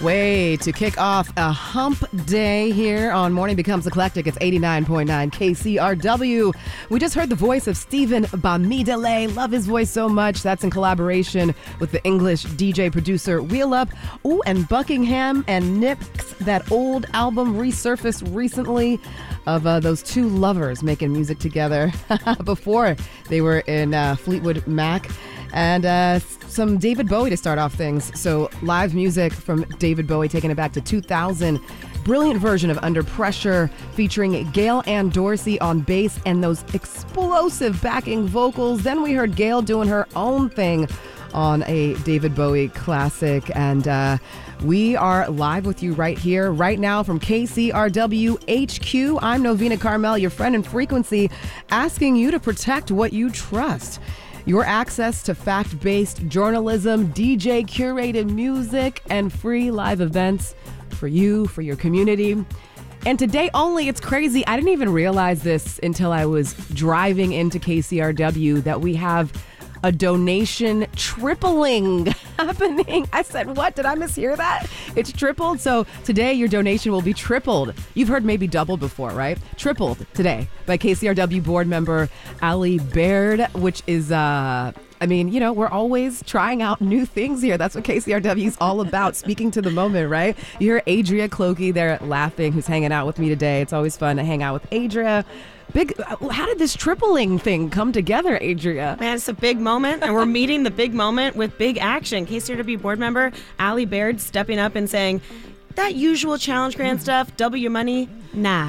Way to kick off a hump day here on Morning Becomes Eclectic. It's 89.9 KCRW. We just heard the voice of Stephen Bamidele. Love his voice so much. That's in collaboration with the English DJ producer Wheel Up. Ooh, and Buckingham and Nix. That old album resurfaced recently of those two lovers making music together before they were in Fleetwood Mac. And some David Bowie to start off things. So live music from David Bowie, taking it back to 2000. Brilliant version of Under Pressure featuring Gail Ann Dorsey on bass and those explosive backing vocals. Then we heard Gail doing her own thing on a David Bowie classic. And we are live with you right here, right now from KCRW HQ. I'm Novena Carmel, your friend in frequency, asking you to protect what you trust. Your access to fact-based journalism, DJ-curated music, and free live events for you, for your community. And today only, it's crazy. I didn't even realize this until I was driving into KCRW that we have a donation tripling happening. I said, what? Did I mishear that? It's tripled. So today your donation will be tripled. You've heard maybe doubled before, right? Tripled today by KCRW board member Ali Baird, which is, we're always trying out new things here. That's what KCRW is all about, speaking to the moment, right? You hear Adria Clokey there laughing, who's hanging out with me today. It's always fun to hang out with Adria. How did this tripling thing come together, Adria? Man, it's a big moment, and we're meeting the big moment with big action. KCRW board member Ali Baird stepping up and saying, that usual challenge grant stuff, double your money, nah.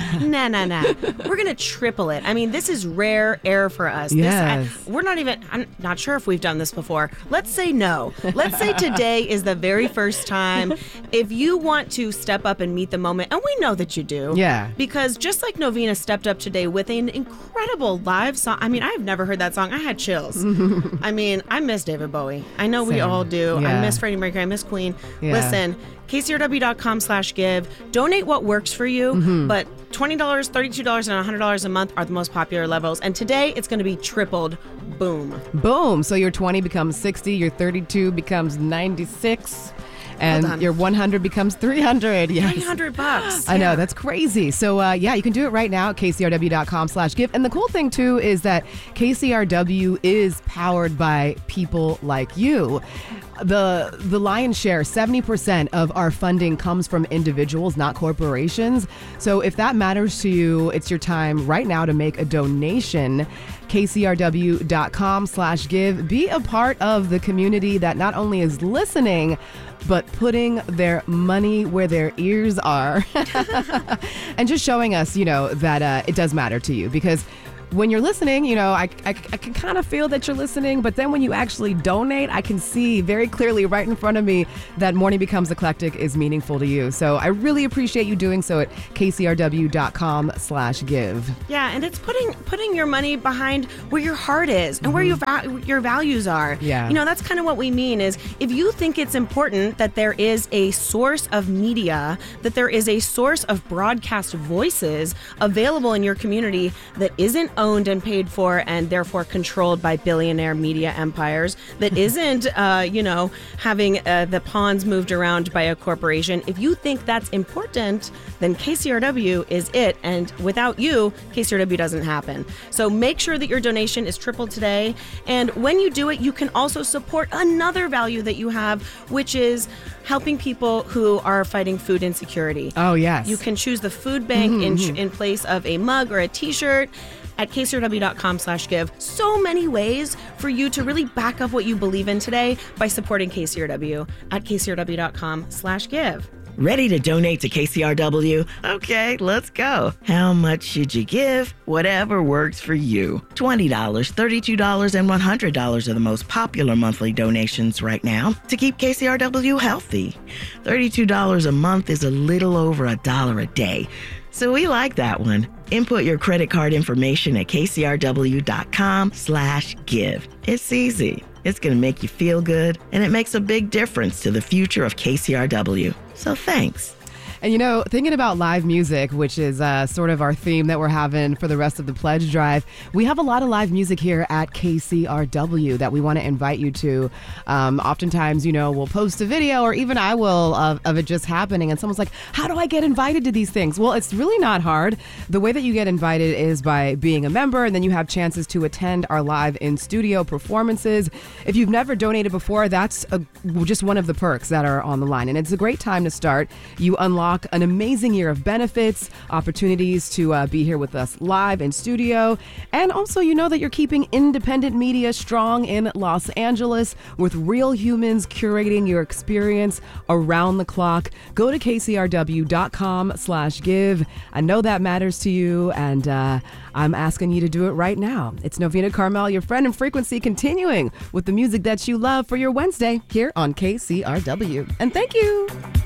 We're going to triple it. I mean, this is rare air for us. Yes. I'm not sure if we've done this before. Let's say no. Let's say today is the very first time. If you want to step up and meet the moment, and we know that you do. Yeah. Because just like Novena stepped up today with an incredible live song. I mean, I have never heard that song. I had chills. I mean, I miss David Bowie. I know we all do. Yeah. I miss Freddie Mercury. I miss Queen. Yeah. Listen, KCRW.com/give. Donate what works for you, but $20, $32, and $100 a month are the most popular levels. And today it's going to be tripled. Boom. Boom. So your 20 becomes 60, your 32 becomes 96. And your 100 becomes 300. Yes. $300. I know, that's crazy. So, you can do it right now at kcrw.com/give. And the cool thing, too, is that KCRW is powered by people like you. The lion's share, 70% of our funding comes from individuals, not corporations. So if that matters to you, it's your time right now to make a donation. kcrw.com/give. Be a part of the community that not only is listening, but putting their money where their ears are and just showing us, that it does matter to you. Because when you're listening, I can kind of feel that you're listening, but then when you actually donate, I can see very clearly right in front of me that Morning Becomes Eclectic is meaningful to you. So I really appreciate you doing so at kcrw.com/give. Yeah, and it's putting your money behind where your heart is and where your values are. Yeah. That's kind of what we mean is if you think it's important that there is a source of media, that there is a source of broadcast voices available in your community that isn't owned and paid for and therefore controlled by billionaire media empires, that isn't, having the pawns moved around by a corporation. If you think that's important, then KCRW is it. And without you, KCRW doesn't happen. So make sure that your donation is tripled today. And when you do it, you can also support another value that you have, which is helping people who are fighting food insecurity. Oh, yes. You can choose the food bank in place of a mug or a t-shirt at kcrw.com/give. So many ways for you to really back up what you believe in today by supporting KCRW at kcrw.com/give. Ready to donate to KCRW? Okay, let's go. How much should you give? Whatever works for you. $20, $32, and $100 are the most popular monthly donations right now to keep KCRW healthy. $32 a month is a little over $1 a day. So we like that one. Input your credit card information at kcrw.com/give. It's easy. It's going to make you feel good, and it makes a big difference to the future of KCRW. So thanks. And thinking about live music, which is sort of our theme that we're having for the rest of the pledge drive, we have a lot of live music here at KCRW that we want to invite you to. Oftentimes, we'll post a video, or even I will, of it just happening, and someone's like, how do I get invited to these things? Well, it's really not hard. The way that you get invited is by being a member, and then you have chances to attend our live in-studio performances. If you've never donated before, that's just one of the perks that are on the line, and it's a great time to start. You unlock an amazing year of benefits, opportunities to be here with us live in studio, and also that you're keeping independent media strong in Los Angeles with real humans curating your experience around the clock. Go to kcrw.com/give. I know that matters to you, and I'm asking you to do it right now. It's Novena Carmel, your friend in frequency, continuing with the music that you love for your Wednesday here on KCRW. And thank you.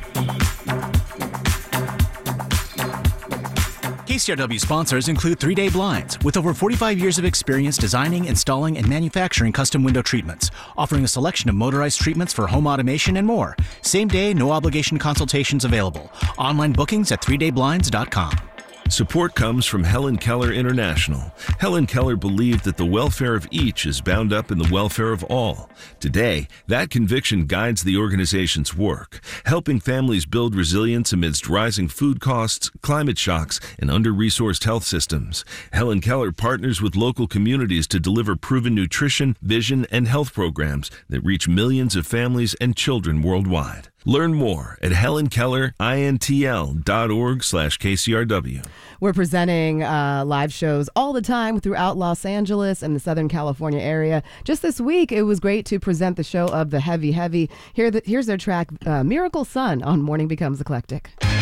KCRW sponsors include 3 Day Blinds, with over 45 years of experience designing, installing, and manufacturing custom window treatments, offering a selection of motorized treatments for home automation and more. Same day, no obligation consultations available. Online bookings at 3dayblinds.com. Support comes from Helen Keller International. Helen Keller believed that the welfare of each is bound up in the welfare of all. Today, that conviction guides the organization's work, helping families build resilience amidst rising food costs, climate shocks, and under-resourced health systems. Helen Keller partners with local communities to deliver proven nutrition, vision, and health programs that reach millions of families and children worldwide. Learn more at helenkellerintl.org/KCRW. We're presenting live shows all the time throughout Los Angeles and the Southern California area. Just this week, it was great to present the show of the Heavy Heavy. Here's their track, Miracle Sun, on Morning Becomes Eclectic.